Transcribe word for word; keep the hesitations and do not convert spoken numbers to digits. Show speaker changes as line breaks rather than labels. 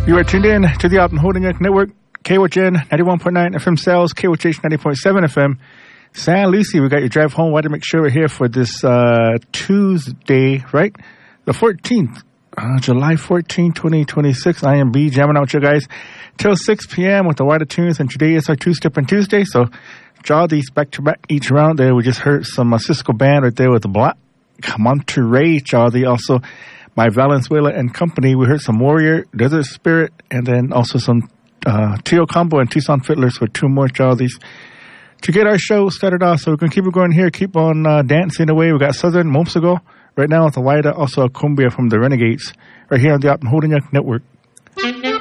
You are tuned in to the Optim Holding Network, K H N ninety-one point nine F M Sales, K H H ninety point seven F M. San Lucie, we got your drive home. Wanted to make sure we're here for this uh, Tuesday, right? The fourteenth, uh, July fourteenth, twenty twenty-six. I am B, jamming out with you guys till six p.m. with the wider tunes. And today is our two-step and Tuesday, so draw these back-to-back each round there. We just heard some uh, Cisco Band right there with the Black Monterey, draw the also by Valenzuela and Company. We heard some Warrior, Desert Spirit, and then also some uh, Trio Combo and Tucson Fiddlers for two more Charlies to get our show started off. So we're going to keep it going here, keep on uh, dancing away. We got Southern moments ago. Right now with the Wida, also a cumbia from the Renegades, right here on the Optim Holding Network.